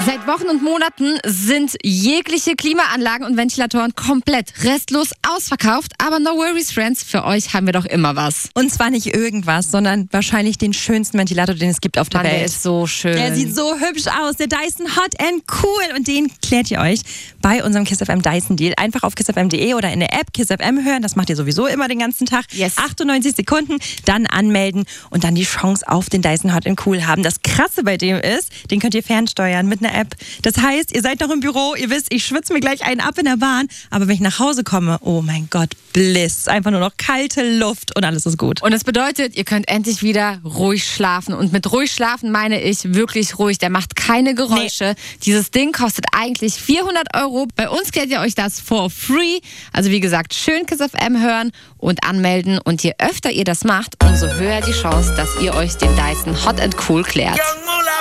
Seit Wochen und Monaten sind jegliche Klimaanlagen und Ventilatoren komplett restlos ausverkauft. Aber no worries, Friends, für euch haben wir doch immer was. Und zwar nicht irgendwas, sondern wahrscheinlich den schönsten Ventilator, den es gibt auf der Mann, Welt. der ist so schön. Der sieht so hübsch aus, der Dyson Hot and Cool. Und den klärt ihr euch bei unserem Kiss FM Dyson Deal. Einfach auf kissfm.de oder in der App Kiss FM hören. Das macht ihr sowieso immer den ganzen Tag. Yes. 98 Sekunden, dann anmelden und dann die Chance auf den Dyson Hot and Cool haben. Das Krasse bei dem ist, den könnt ihr fernsteuern mit einer App. Das heißt, ihr seid noch im Büro, ihr wisst, ich schwitze mir gleich einen ab in der Bahn, aber wenn ich nach Hause komme, oh mein Gott, Bliss. Einfach nur noch kalte Luft und alles ist gut. Und das bedeutet, ihr könnt endlich wieder ruhig schlafen. Und mit ruhig schlafen meine ich wirklich ruhig. Der macht keine Geräusche. Nee. Dieses Ding kostet eigentlich 400 €. Bei uns klärt ihr euch das for free. Also wie gesagt, schön Kiss FM hören und anmelden. Und je öfter ihr das macht, umso höher die Chance, dass ihr euch den Dyson Hot and Cool klärt.